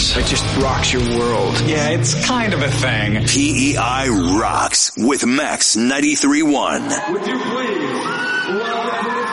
It just rocks your world. Yeah, it's kind of a thing. PEI rocks with Max 93.1. Would you please